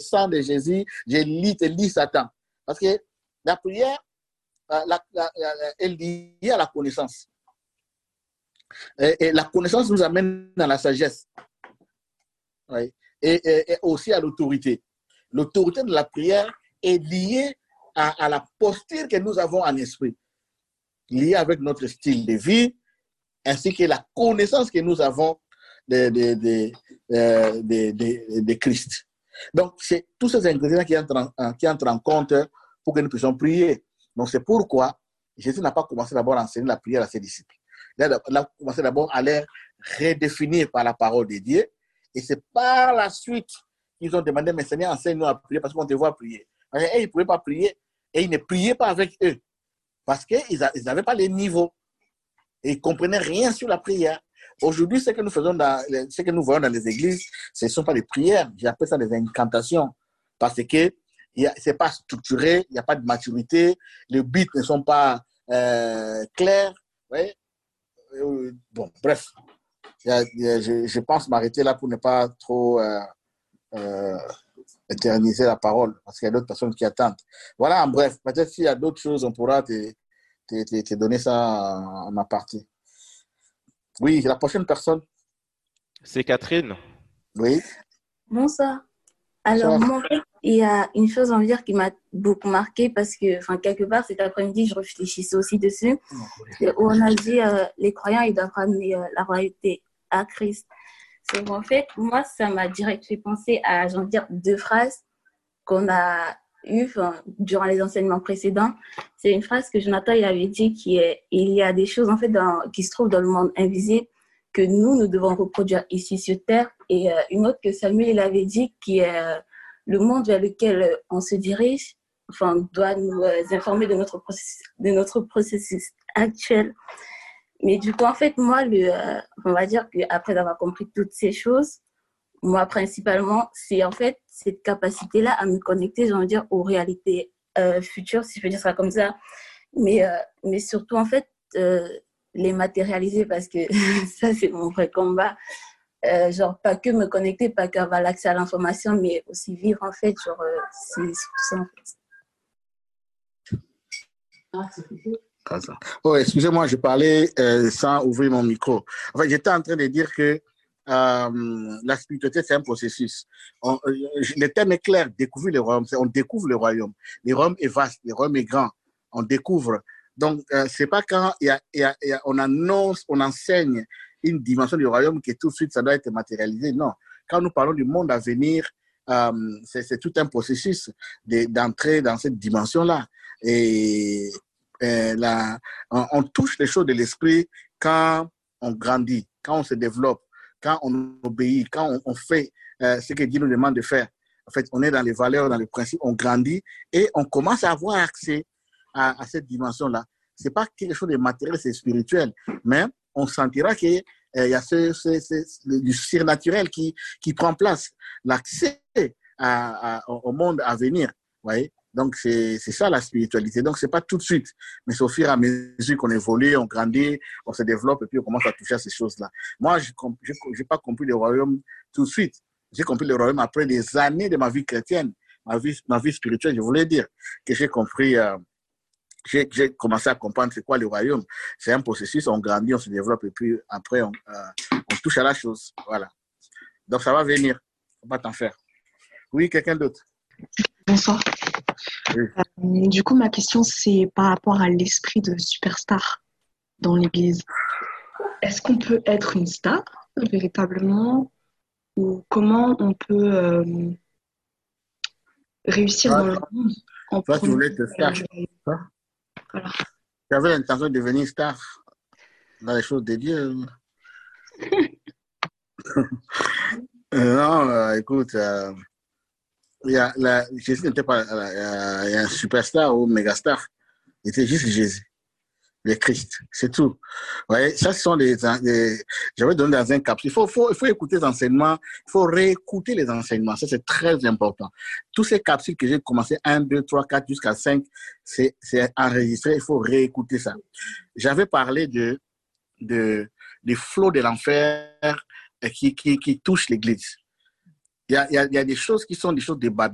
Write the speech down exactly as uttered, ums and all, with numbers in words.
sang de Jésus, je lis, te lis Satan. Parce que la prière euh, la, la, la, est liée à la connaissance. Et, et la connaissance nous amène dans la sagesse. Oui. Et, et, et aussi à l'autorité. L'autorité de la prière est liée à, à la posture que nous avons en esprit, liée avec notre style de vie, ainsi que la connaissance que nous avons de, de, de, de, de, de, de Christ. Donc, c'est tous ces ingrédients qui entrent, en, qui entrent en compte pour que nous puissions prier. Donc, c'est pourquoi Jésus n'a pas commencé d'abord à enseigner la prière à ses disciples. Il a commencé d'abord à les redéfinir par la parole de Dieu. Et c'est par la suite qu'ils ont demandé, mais Seigneur, enseigne-nous à prier parce qu'on te voit prier. Et ils ne pouvaient pas prier. Et ils ne priaient pas avec eux. Parce qu'ils n'avaient pas les niveaux. Et ils ne comprenaient rien sur la prière. Aujourd'hui, ce que nous faisons dans, ce que nous voyons dans les églises, ce ne sont pas des prières. J'appelle ça des incantations. Parce que ce n'est pas structuré, il n'y a pas de maturité, les buts ne sont pas euh, clairs. Ouais. Bon, bref. Je, je pense m'arrêter là pour ne pas trop euh, euh, éterniser la parole, parce qu'il y a d'autres personnes qui attendent. Voilà, en bref. Peut-être s'il y a d'autres choses, on pourra te, te, te, te donner ça en, en aparté. Oui, la prochaine personne. C'est Catherine. Oui. Bonsoir. Alors, moi, il y a une chose à dire qui m'a beaucoup marqué parce que, enfin, quelque part, cet après-midi, je réfléchissais aussi dessus. Où on a dit euh, les croyants, ils doivent ramener euh, la royauté à Christ. C'est en fait, moi, ça m'a direct fait penser à, j'ai envie de dire, deux phrases qu'on a eues durant les enseignements précédents. C'est une phrase que Jonathan il avait dit qui est il y a des choses en fait dans, qui se trouvent dans le monde invisible que nous, nous devons reproduire ici sur Terre. Et euh, une autre que Samuel il avait dit qui est euh, le monde vers lequel euh, on se dirige, enfin, doit nous euh, informer de notre processus, de notre processus actuel. Mais du coup, en fait, moi, le, euh, on va dire qu'après avoir compris toutes ces choses, moi, principalement, c'est en fait cette capacité-là à me connecter, j'ai envie de dire, aux réalités euh, futures, si je peux dire ça comme ça. Mais, euh, mais surtout, en fait, euh, les matérialiser parce que ça, c'est mon vrai combat. Euh, genre, pas que me connecter, pas qu'avoir l'accès à l'information, mais aussi vivre, en fait, genre, euh, c'est tout ça, en fait. Ah, c'est ah, ça. Oh, excusez-moi, je parlais euh, sans ouvrir mon micro. En fait, j'étais en train de dire que euh, la spiritualité, c'est un processus. On, euh, le thème est clair, découvrir le royaume. On découvre le royaume. Le royaume est vaste, le royaume est grand. On découvre. Donc, euh, c'est pas quand y a, y a, y a, on annonce, on enseigne une dimension du royaume que tout de suite, ça doit être matérialisé. Non. Quand nous parlons du monde à venir, euh, c'est, c'est tout un processus de, d'entrer dans cette dimension-là. Et euh, la, on, on touche les choses de l'esprit quand on grandit, quand on se développe, quand on obéit, quand on, on fait euh, ce que Dieu nous demande de faire. En fait, on est dans les valeurs, dans les principes, on grandit et on commence à avoir accès à, à cette dimension-là. Ce n'est pas quelque chose de matériel, c'est spirituel, mais on sentira qu'il euh, y a ce, ce, ce, du surnaturel qui, qui prend place, l'accès à, à, au monde à venir. Voyez? Donc, c'est, c'est ça la spiritualité. Donc, ce n'est pas tout de suite, mais c'est au fur et à mesure qu'on évolue, on grandit, on se développe et puis on commence à toucher à ces choses-là. Moi, je n'ai pas compris le royaume tout de suite. J'ai compris le royaume après des années de ma vie chrétienne, ma vie, ma vie spirituelle. Je voulais dire que j'ai compris, euh, j'ai, j'ai commencé à comprendre c'est quoi le royaume. C'est un processus, on grandit, on se développe et puis après, on, euh, on touche à la chose. Voilà. Donc, ça va venir. Il ne faut pas t'en faire. Oui, quelqu'un d'autre? Bonsoir. Oui. Euh, du coup, ma question, c'est par rapport à l'esprit de superstar dans l'Église. Est-ce qu'on peut être une star, véritablement, ou comment on peut euh, réussir Ah, dans le monde en toi, tu voulais prenant... être star. Euh, voilà. Tu avais l'intention de devenir star dans les choses de Dieu. euh, non, euh, écoute, euh, y a, la, Jésus n'était pas euh, y a un superstar ou mégastar. Il était juste Jésus, le Christ, c'est tout. Ouais, ça, ce sont des, des j'avais donné dans un capsule. Il faut, faut, il faut écouter les enseignements, il faut réécouter les enseignements. Ça, c'est très important. Tous ces capsules que j'ai commencé, un, deux, trois, quatre, jusqu'à cinq, c'est, c'est enregistré. Il faut réécouter ça. J'avais parlé de, de, des flots de l'enfer qui, qui, qui touchent l'Église. Il y a, il y a, il y a des choses qui sont des choses de Babylone.